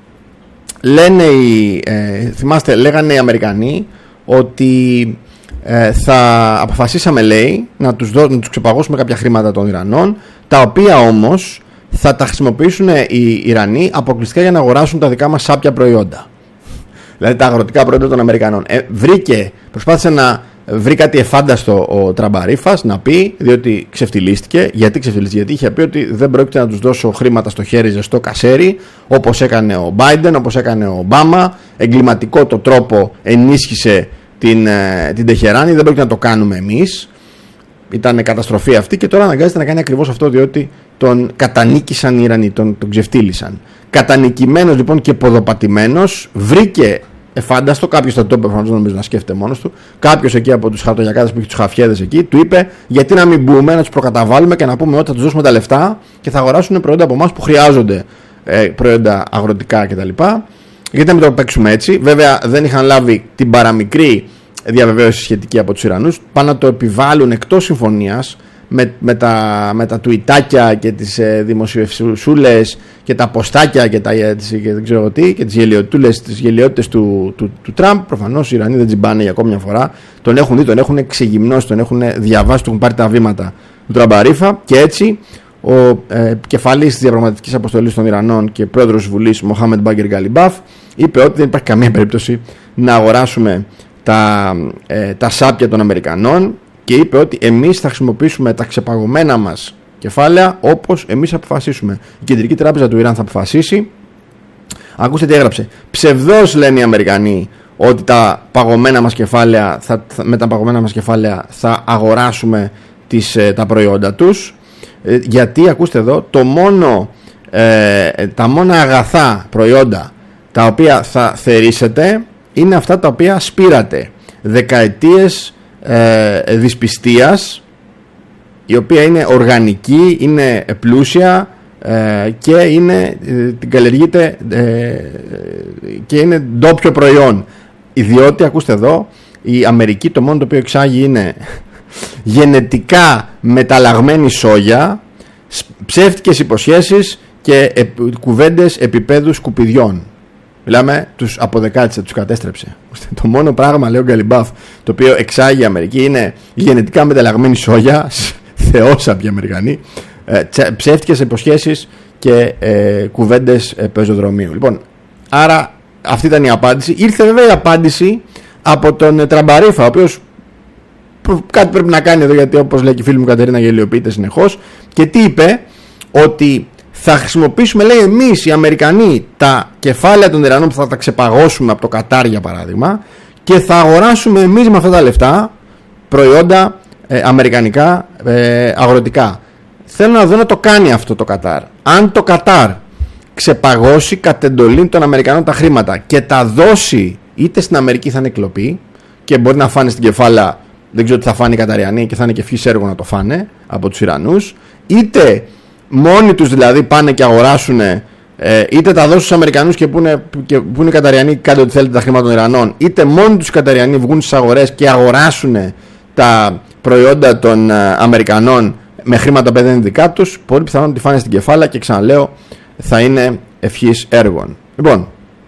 λέγανε οι Αμερικανοί ότι αποφασίσαμε, λέει, να τους ξεπαγώσουμε κάποια χρήματα των Ιρανών, τα οποία όμως θα τα χρησιμοποιήσουν οι Ιρανοί αποκλειστικά για να αγοράσουν τα δικά μας σάπια προϊόντα. Δηλαδή τα αγροτικά προϊόντα των Αμερικανών. Προσπάθησε να βρει κάτι εφάνταστο ο Τραμπαρίφας να πει, διότι ξεφτυλίστηκε. Γιατί είχε πει ότι δεν πρόκειται να τους δώσω χρήματα στο χέρι ζεστό κασέρι, όπως έκανε ο Μπάιντεν, όπως έκανε ο Ομπάμα. Εγκληματικό το τρόπο ενίσχυσε την Τεχεράνη, δεν πρόκειται να το κάνουμε εμείς. Ήταν καταστροφή αυτή, και τώρα αναγκάζεται να κάνει ακριβώς αυτό, διότι τον κατανίκησαν οι Ιρανοί, τον ξεφτύλισαν. Κατανικημένος λοιπόν και ποδοπατημένος, βρήκε εφάνταστο, κάποιος θα το είπε, προφανώς νομίζω να σκέφτεται μόνος του, κάποιος εκεί από τους χαρτογιακάδες που έχει τους χαφιέδες εκεί, του είπε γιατί να μην μπούμε, να τους προκαταβάλουμε και να πούμε ότι θα τους δώσουμε τα λεφτά και θα αγοράσουν προϊόντα από εμάς που χρειάζονται, προϊόντα αγροτικά κτλ. Γιατί να μην το παίξουμε έτσι. Βέβαια δεν είχαν λάβει την παραμικρή διαβεβαίωση σχετική από τους Ιρανούς, πάνε να το επιβάλλουν εκτός συμφωνίας με τα τουιτάκια και τις δημοσιευσούλες και τα ποστάκια και δεν ξέρω τι, και τις γελιότητες του Τραμπ. Προφανώς οι Ιρανοί δεν τζιμπάνε για ακόμη μια φορά, τον έχουν δει, τον έχουν ξεγυμνώσει, τον έχουν διαβάσει, τον έχουν πάρει τα βήματα του Τραμπαρίφα, και έτσι ο κεφαλής της διαπραγματευτικής αποστολής των Ιρανών και πρόεδρος της Βουλής, Μοχάμεντ Μπάγκερ Γκαλιμπάφ, είπε ότι δεν υπάρχει καμία περίπτωση να αγοράσουμε τα σάπια των Αμερικανών, και είπε ότι εμείς θα χρησιμοποιήσουμε τα ξεπαγωμένα μας κεφάλαια όπως εμείς αποφασίσουμε. Η Κεντρική Τράπεζα του Ιράν θα αποφασίσει. Ακούστε τι έγραψε. Ψευδώς λένε οι Αμερικανοί ότι με τα παγωμένα μας κεφάλαια θα αγοράσουμε τα προϊόντα τους, γιατί ακούστε εδώ, τα μόνα αγαθά προϊόντα τα οποία θα θερήσετε είναι αυτά τα οποία σπήρατε δεκαετίες δυσπιστίας, η οποία είναι οργανική, είναι πλούσια και την καλλιεργείται και είναι ντόπιο προϊόν. Διότι ακούστε εδώ, η Αμερική το μόνο το οποίο εξάγει είναι γενετικά μεταλλαγμένη σόγια, ψεύτικες υποσχέσεις και κουβέντες επίπεδου σκουπιδιών. Μιλάμε, τους αποδεκάτησε, τους κατέστρεψε. Το μόνο πράγμα, λέει ο Γκαλιμπάφ, το οποίο εξάγει η Αμερική είναι γενετικά μεταλλαγμένη σόγια, θεόσαποι Αμερικανοί, ψεύτικες υποσχέσεις και κουβέντες πεζοδρομίου. Λοιπόν, άρα αυτή ήταν η απάντηση. Ήρθε βέβαια η απάντηση από τον Τραμπαρίφα, ο οποίος κάτι πρέπει να κάνει εδώ, γιατί όπως λέει και η φίλη μου Κατερίνα γελιοποιείται συνεχώς. Και τι είπε? Ότι θα χρησιμοποιήσουμε, λέει, εμείς οι Αμερικανοί τα κεφάλαια των Ιρανών που θα τα ξεπαγώσουμε από το Κατάρ, για παράδειγμα, και θα αγοράσουμε εμείς με αυτά τα λεφτά προϊόντα αμερικανικά αγροτικά. Θέλω να δω να το κάνει αυτό το Κατάρ. Αν το Κατάρ ξεπαγώσει κατ' εντολή των Αμερικανών τα χρήματα και τα δώσει, είτε στην Αμερική θα είναι κλοπή και μπορεί να φάνε στην κεφάλα, δεν ξέρω τι θα φάνε οι Καταριανοί και θα είναι και ευχής έργο να το φάνε από τους Ιρανούς, είτε μόνοι τους δηλαδή πάνε και αγοράσουν, είτε τα δώσουν στους Αμερικανούς και που είναι οι Καταριανοί, κάντε ό,τι θέλετε τα χρήματα των Ιρανών, είτε μόνοι τους οι Καταριανοί βγουν στις αγορές και αγοράσουν τα προϊόντα των Αμερικανών με χρήματα που δεν είναι δικά τους, πολύ πιθανόν να τη φάνε στην κεφάλα και ξαναλέω θα είναι ευχής έργων. Λοιπόν,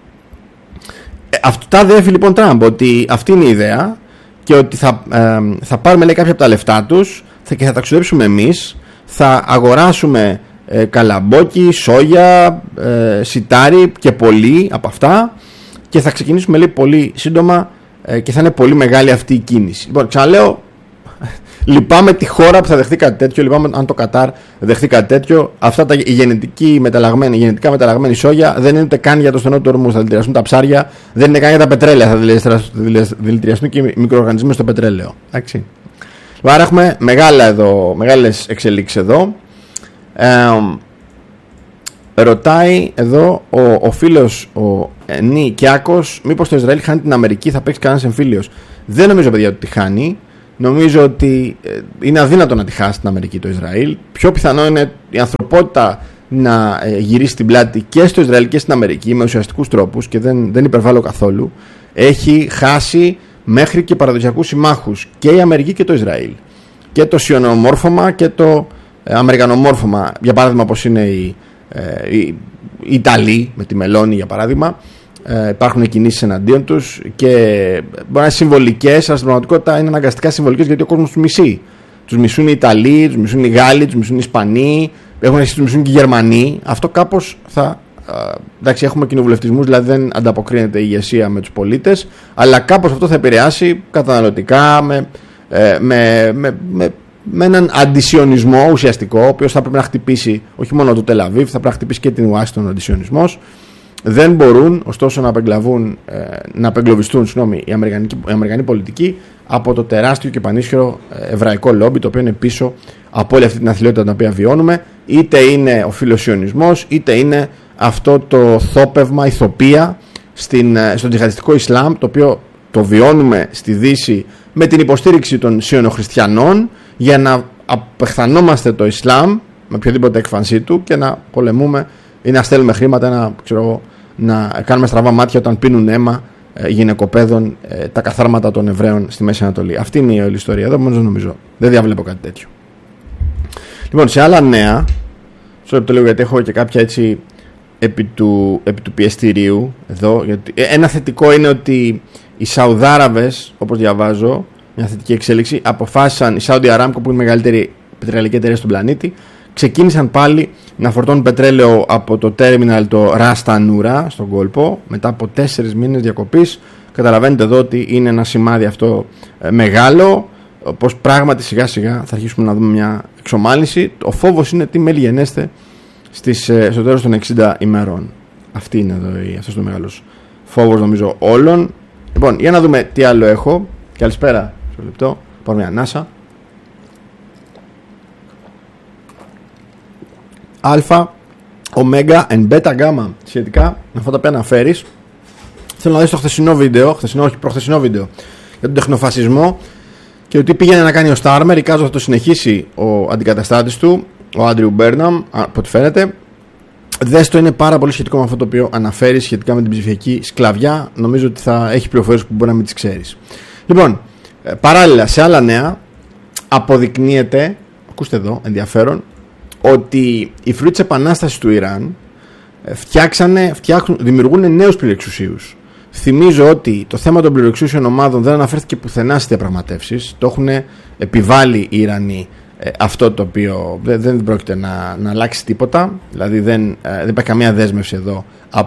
αυτά διέφει λοιπόν Τραμπ, ότι αυτή είναι η ιδέα και ότι θα πάρουμε, λέει, κάποια από τα λεφτά τους και θα τα ξοδέψουμε εμείς, θα αγοράσουμε καλαμπόκι, σόγια, σιτάρι και πολύ από αυτά και θα ξεκινήσουμε, λέει, πολύ σύντομα και θα είναι πολύ μεγάλη αυτή η κίνηση. Λοιπόν, ξαναλέω, λυπάμαι τη χώρα που θα δεχθεί κάτι τέτοιο, λυπάμαι αν το Κατάρ δεχθεί κάτι τέτοιο. Αυτά η γενετικά μεταλλαγμένη σόγια δεν είναι ούτε καν για το στενό του ορμού, θα δηλητηριαστούν τα ψάρια, δεν είναι καν για τα πετρέλαια, θα δηλητηριαστούν και οι μικροοργανισμοί στο πετρέλαιο. Εντάξει. Άρα έχουμε μεγάλες εξελίξεις εδώ. Ρωτάει εδώ ο φίλος ο Νί Κιάκος, μήπως το Ισραήλ χάνει την Αμερική, θα παίξει κανένας εμφύλιος? Δεν νομίζω, παιδιά, ότι τη χάνει. Νομίζω ότι είναι αδύνατο να τη χάσει την Αμερική το Ισραήλ. Πιο πιθανό είναι η ανθρωπότητα να γυρίσει την πλάτη και στο Ισραήλ και στην Αμερική με ουσιαστικούς τρόπους, και δεν υπερβάλλω καθόλου. Έχει χάσει μέχρι και παραδοσιακούς συμμάχους και η Αμερική και το Ισραήλ. Και το σιωνομόρφωμα και το αμερικανομόρφωμα. Για παράδειγμα, όπως είναι οι Ιταλοί με τη Μελώνη, για παράδειγμα. Υπάρχουν κινήσεις εναντίον τους και μπορεί να είναι συμβολικές, αλλά στην πραγματικότητα είναι αναγκαστικά συμβολικές, γιατί ο κόσμος τους μισεί. Τους μισούν οι Ιταλοί, τους μισούν οι Γάλλοι, τους μισούν οι Ισπανοί, τους μισούν και οι Γερμανοί. Αυτό κάπως θα. Εντάξει, έχουμε κοινοβουλευτισμούς, δηλαδή δεν ανταποκρίνεται η ηγεσία με τους πολίτες, αλλά κάπως αυτό θα επηρεάσει καταναλωτικά με έναν αντισιονισμό ουσιαστικό, ο οποίος θα πρέπει να χτυπήσει όχι μόνο το Τελαβίβ, θα πρέπει να χτυπήσει και την Ουάσιγκτον ο αντισιονισμός. Δεν μπορούν ωστόσο να απεγκλωβιστούν οι Αμερικανοί πολιτικοί από το τεράστιο και πανίσχυρο εβραϊκό λόμπι, το οποίο είναι πίσω από όλη αυτή την αθλειότητα την οποία βιώνουμε. είτε είναι ο φιλοσιονισμός, είτε είναι αυτό το θόπευμα, ηθοπία στον τζιχαντιστικό Ισλάμ, το οποίο το βιώνουμε στη Δύση με την υποστήριξη των σιωνοχριστιανών για να απεχθανόμαστε το Ισλάμ με οποιοδήποτε έκφανσή του και να πολεμούμε ή να στέλνουμε χρήματα, να κάνουμε στραβά μάτια όταν πίνουν αίμα γυναικοπαίδων τα καθάρματα των Εβραίων στη Μέση Ανατολή. Αυτή είναι η όλη ιστορία εδώ, μόνο νομίζω. Δεν διαβλέπω κάτι τέτοιο. Λοιπόν, σε άλλα νέα, το λέω γιατί έχω και κάποια έτσι επί του πιεστηρίου εδώ. Γιατί, ένα θετικό είναι ότι οι Σαουδάραβες, όπως διαβάζω, μια θετική εξέλιξη, αποφάσισαν, η Saudi Aramco που είναι η μεγαλύτερη πετρελαϊκή εταιρεία στον πλανήτη, ξεκίνησαν πάλι να φορτώνουν πετρέλαιο από το τέρμιναλ το Ras Tanura στον κόλπο μετά από 4 μήνες διακοπής. Καταλαβαίνετε εδώ ότι είναι ένα σημάδι αυτό μεγάλο, πως πράγματι σιγά σιγά θα αρχίσουμε να δούμε μια εξομάλυνση. Ο φόβος είναι τι μέλη γενέστε στο τέλος των 60 ημερών. Αυτή είναι εδώ, αυτός είναι ο μεγάλος φόβος νομίζω όλων. Λοιπόν, για να δούμε τι άλλο έχω. Καλησπέρα, στο λεπτό, πάρω μια ανάσα. Αλφα, ωμέγα and μπέτα γάμα σχετικά με αυτά τα οποία αναφέρεις. Θέλω να δεις το προχθεσινό βίντεο για τον τεχνοφασισμό και ότι πήγαινε να κάνει ο Στάρμερ. Εικάζω θα το συνεχίσει ο αντικαταστάτης του, ο Άντριου Μπέρναμ, από ό,τι φαίνεται. Δες το, είναι πάρα πολύ σχετικό με αυτό το οποίο αναφέρει σχετικά με την ψηφιακή σκλαβιά. Νομίζω ότι θα έχει πληροφορίες που μπορεί να μην τις ξέρεις. Λοιπόν, παράλληλα σε άλλα νέα αποδεικνύεται, ακούστε εδώ ενδιαφέρον, ότι οι φρουροί της επανάστασης του Ιράν δημιουργούν νέους πληρεξουσίους. Θυμίζω ότι το θέμα των πληρεξούσιων ομάδων δεν αναφέρθηκε πουθενά στις διαπραγματεύσεις. Το έχουν επιβάλει οι Ιρανοί αυτό το οποίο δεν πρόκειται να αλλάξει τίποτα. Δηλαδή δεν υπάρχει καμία δέσμευση εδώ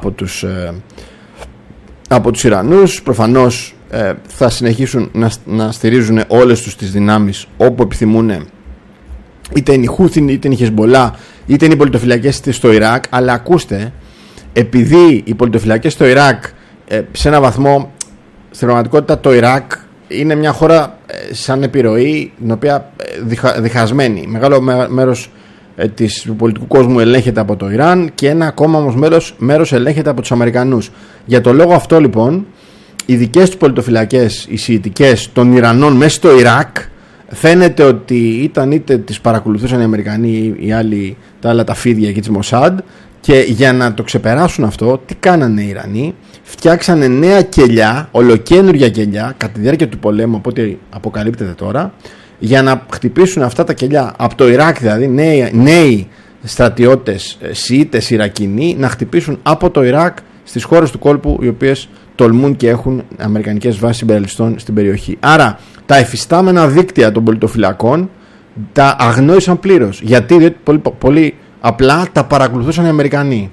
από τους Ιρανούς. Προφανώς θα συνεχίσουν να στηρίζουν όλες τους τις δυνάμεις όπου επιθυμούν, είτε είναι η Χούθιν, είτε είναι η Χεσμπολά, είτε είναι οι πολιτοφυλακές στο Ιράκ. Αλλά ακούστε, επειδή οι πολιτοφυλακές στο Ιράκ σε ένα βαθμό, στην πραγματικότητα το Ιράκ είναι μια χώρα σαν επιρροή, την οποία διχασμένη. Μεγάλο μέρος του πολιτικού κόσμου ελέγχεται από το Ιράν και ένα ακόμα όμως μέρος ελέγχεται από τους Αμερικανούς. Για το λόγο αυτό λοιπόν, οι δικές τους πολιτοφυλακές, οι σιητικές των Ιρανών μέσα στο Ιράκ, φαίνεται ότι είτε τις παρακολουθούσαν οι Αμερικανοί ή τα άλλα τα φίδια εκεί της Μοσάντ, και για να το ξεπεράσουν αυτό, τι κάνανε οι Ιρανοί? Φτιάξανε νέα κελιά, ολοκένουργια κελιά, κατά τη διάρκεια του πολέμου, από ό,τι αποκαλύπτεται τώρα, για να χτυπήσουν αυτά τα κελιά από το Ιράκ, δηλαδή νέοι στρατιώτες Σιήτες Ιρακινοί να χτυπήσουν από το Ιράκ στις χώρες του κόλπου, οι οποίες τολμούν και έχουν αμερικανικές βάσεις συμπεριληστών στην περιοχή. Άρα τα εφιστάμενα δίκτυα των πολιτοφυλακών τα αγνόησαν πλήρως. Γιατί? Πολύ απλά τα παρακολουθούσαν οι Αμερικανοί.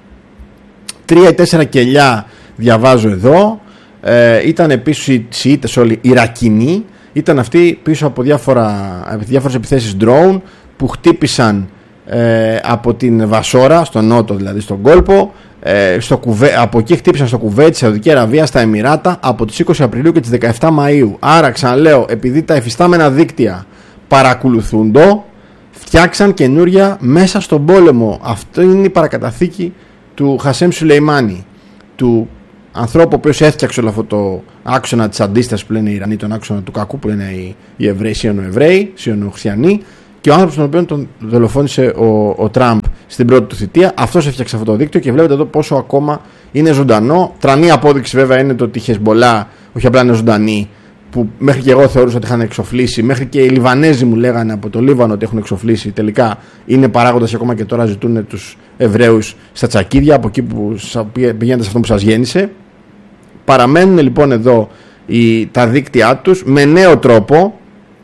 3 ή 4 κελιά διαβάζω εδώ, ήταν επίσης οι Σιήτες όλοι Ιρακινοί, ήταν αυτοί πίσω από διάφορες επιθέσεις drone που χτύπησαν από την Βασόρα, στον νότο δηλαδή, στον κόλπο, από εκεί χτύπησαν στο Κουβέιτ, στη Σαουδική Αραβία, στα Εμιράτα από τις 20 Απριλίου και τις 17 Μαΐου. Άρα ξαναλέω, επειδή τα εφιστάμενα δίκτυα παρακολουθούντο, φτιάξαν καινούρια μέσα στον πόλεμο. Αυτό είναι η παρακαταθήκη του Χασέμ Σουλεϊμάνι, του ανθρώπου ο οποίος έφτιαξε όλο αυτό το άξονα της αντίστασης που λένε οι Ιρανοί, τον άξονα του κακού που λένε οι Εβραίοι, Σιωνοεβραίοι, Σιωνοχριστιανοί, και ο άνθρωπος τον οποίο τον δολοφόνησε ο Τραμπ στην πρώτη του θητεία. Αυτός έφτιαξε αυτό το δίκτυο και βλέπετε εδώ πόσο ακόμα είναι ζωντανό. Τρανή απόδειξη βέβαια είναι το ότι η Χεσμπολά όχι απλά είναι ζωντανή, που μέχρι και εγώ θεωρούσα ότι είχαν εξοφλήσει, μέχρι και οι Λιβανέζοι μου λέγανε από το Λίβανο ότι έχουν εξοφλήσει. Τελικά είναι παράγοντας ακόμα και τώρα ζητούν τους Εβραίους στα τσακίδια, από εκεί που πηγαίνετε σε αυτό που σας γέννησε. Παραμένουν λοιπόν εδώ τα δίκτυά τους με νέο τρόπο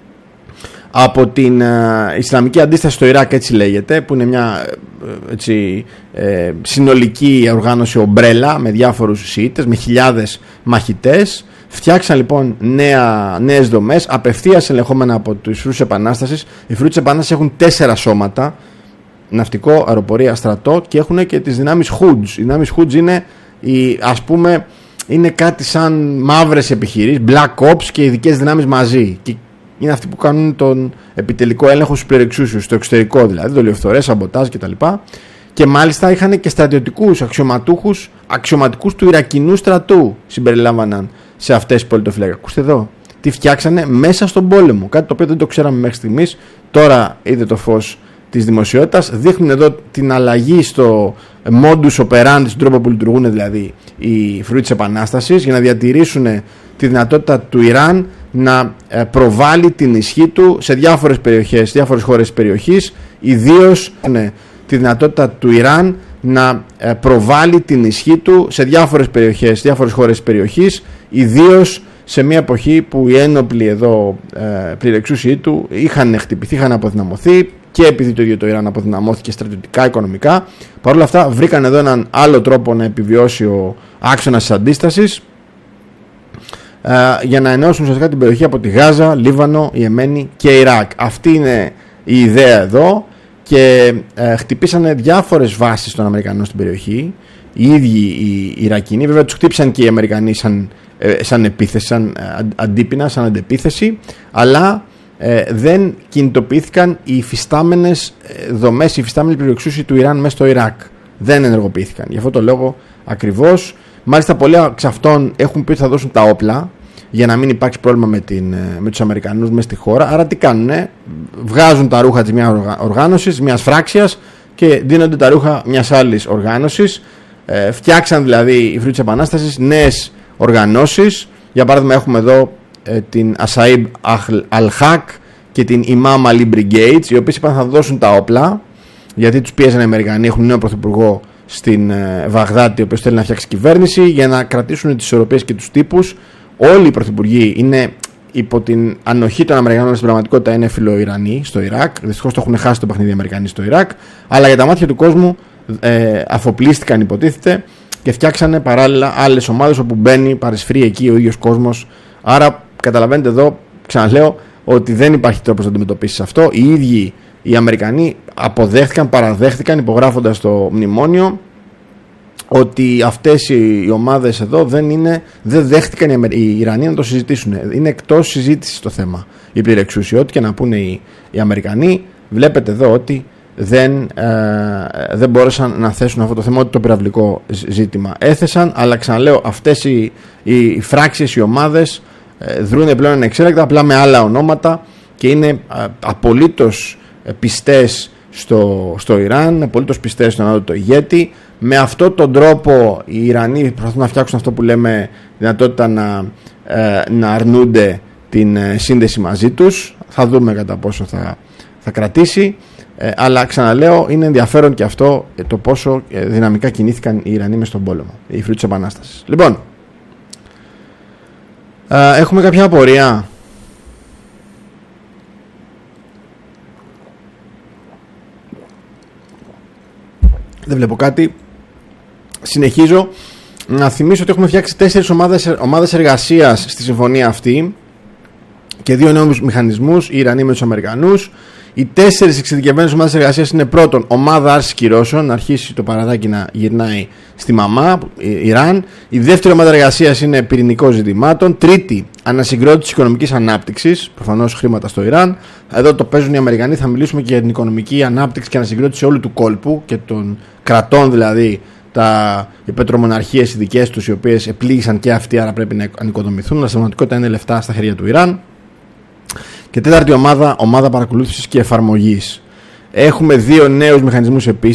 από την Ισλαμική αντίσταση στο Ιράκ, έτσι λέγεται, που είναι μια συνολική οργάνωση ομπρέλα με διάφορους Σιήτες, με χιλιάδες μαχητές. Φτιάξαν λοιπόν νέες δομές, απευθείας ελεγχόμενα από τους φρουρούς της Επανάστασης. Οι φρουροί της Επανάστασης έχουν 4 σώματα, ναυτικό, αεροπορία, στρατό, και έχουν και τις δυνάμεις Hoods. Οι δυνάμεις Hoods είναι, είναι κάτι σαν μαύρες επιχειρήσεις, Black Ops και ειδικές δυνάμεις μαζί. Και είναι αυτοί που κάνουν τον επιτελικό έλεγχο στους πληρεξούσιους, στο εξωτερικό δηλαδή, δολιοφθορές, σαμποτάζ κτλ. Και μάλιστα είχαν και στρατιωτικούς αξιωματικούς του Ιρακινού στρατού συμπεριλάμβαναν σε αυτές τις πολιτοφυλακές. Ακούστε εδώ, τι φτιάξανε μέσα στον πόλεμο. Κάτι το οποίο δεν το ξέραμε μέχρι στιγμής. Τώρα είδε το φως της δημοσιότητας. Δείχνουν εδώ την αλλαγή στο modus operandi, στον τρόπο που λειτουργούν δηλαδή οι φρουροί της Επανάστασης, για να διατηρήσουν τη δυνατότητα του Ιράν να προβάλλει την ισχύ του σε διάφορες περιοχές, διάφορες χώρες της περιοχής, ιδίως τη δυνατότητα του Ιράν να προβάλλει την ισχύ του σε διάφορες περιοχές, διάφορες χώρες της περιοχής, ιδίως σε μια εποχή που οι ένοπλοι εδώ πληρεξούσιοι του είχαν χτυπηθεί, είχαν αποδυναμωθεί, και επειδή το ίδιο το Ιράν αποδυναμώθηκε στρατιωτικά, οικονομικά. Παρ' όλα αυτά βρήκαν εδώ έναν άλλο τρόπο να επιβιώσει ο άξονας της αντίστασης, για να ενώσουν ουσιαστικά την περιοχή από τη Γάζα, Λίβανο, Ιεμένη και Ιράκ. Αυτή είναι η ιδέα εδώ, και χτυπήσανε διάφορες βάσεις των Αμερικανών στην περιοχή. Οι ίδιοι οι Ιρακινοί, βέβαια τους χτύπησαν και οι Αμερικανοί σαν επίθεση, σαν αντίπεινα, σαν αντεπίθεση, αλλά δεν κινητοποιήθηκαν οι υφιστάμενες δομές, οι υφιστάμενοι πληροεξούσιοι του Ιράν μέσα στο Ιράκ. Δεν ενεργοποιήθηκαν. Γι' αυτό το λόγο ακριβώς. Μάλιστα, πολλοί εξ αυτών έχουν πει ότι θα δώσουν τα όπλα για να μην υπάρξει πρόβλημα με τους Αμερικανούς μέσα στη χώρα. Άρα τι κάνουνε? Βγάζουν τα ρούχα της μιας οργάνωσης, μιας φράξιας, και δίνονται τα ρούχα μιας άλλης οργάνωσης. Φτιάξαν δηλαδή οι φρουροί της Επανάστασης νέες οργανώσεις. Για παράδειγμα, έχουμε εδώ την Ασαΐμπ Αλ-Χακ και την Imam Ali Brigades, οι οποίες είπαν θα δώσουν τα όπλα, γιατί τους πίεζαν οι Αμερικανοί. Έχουν νέο πρωθυπουργό στην Βαγδάτη, ο οποίος θέλει να φτιάξει κυβέρνηση, για να κρατήσουν τις ισορροπίες και τους τύπους. Όλοι οι πρωθυπουργοί είναι υπό την ανοχή των Αμερικανών, στην πραγματικότητα είναι φιλοϊρανοί στο Ιράκ. Δυστυχώς το έχουν χάσει το παιχνίδι οι Αμερικανοί στο Ιράκ, αλλά για τα μάτια του κόσμου αφοπλίστηκαν, υποτίθεται, και φτιάξανε παράλληλα άλλες ομάδες όπου μπαίνει, παρεσφρεί εκεί ο ίδιος κόσμος. Άρα καταλαβαίνετε εδώ, ξαναλέω, ότι δεν υπάρχει τρόπος να αντιμετωπίσεις αυτό. Οι ίδιοι οι Αμερικανοί παραδέχτηκαν υπογράφοντας το μνημόνιο ότι αυτές οι ομάδες εδώ δεν δέχτηκαν οι Ιρανοί να το συζητήσουν. Είναι εκτός συζήτησης το θέμα. Οι πληρεξούσιοι, ό,τι και να πούνε οι Αμερικανοί, βλέπετε εδώ ότι δεν μπόρεσαν να θέσουν αυτό το θέμα, ότι το πυραυλικό ζήτημα έθεσαν. Αλλά ξαναλέω, αυτές οι φράξεις, οι ομάδες δρούν πλέον ανεξέλεγκτα, απλά με άλλα ονόματα, και είναι απολύτως πιστές στο Ιράν, απολύτως πιστές στον άλλο το ηγέτη. Με αυτόν τον τρόπο οι Ιρανοί προσπαθούν να φτιάξουν αυτό που λέμε δυνατότητα να αρνούνται την σύνδεση μαζί τους. Θα δούμε κατά πόσο θα κρατήσει, αλλά ξαναλέω, είναι ενδιαφέρον και αυτό το πόσο δυναμικά κινήθηκαν οι Ιρανοί μες στον πόλεμο, οι φρουροί της Επανάστασης. Λοιπόν, έχουμε κάποια απορία? Δεν βλέπω κάτι. Συνεχίζω. Να θυμίσω ότι έχουμε φτιάξει 4 ομάδες εργασίας στη συμφωνία αυτή και 2 νέους μηχανισμούς, οι Ιρανοί με τους Αμερικανούς. Οι 4 εξειδικευμένες ομάδες εργασίας είναι: πρώτον, ομάδα άρσης κυρώσεων, να αρχίσει το παραδάκι να γυρνάει στη μαμά, Ιράν. Η δεύτερη ομάδα εργασίας είναι πυρηνικών ζητημάτων. Τρίτη, ανασυγκρότηση οικονομικής ανάπτυξης, προφανώς χρήματα στο Ιράν. Εδώ το παίζουν οι Αμερικανοί, θα μιλήσουμε και για την οικονομική ανάπτυξη και ανασυγκρότηση όλου του κόλπου και των κρατών, δηλαδή οι πετρομοναρχίες οι δικές τους, οι οποίες επλήγησαν και αυτοί, άρα πρέπει να ανοικοδομηθούν. Αλλά στην πραγματικότητα είναι λεφτά στα χέρια του Ιράν. Και τέταρτη ομάδα παρακολούθησης και εφαρμογής. Έχουμε 2 νέους μηχανισμούς επίσης.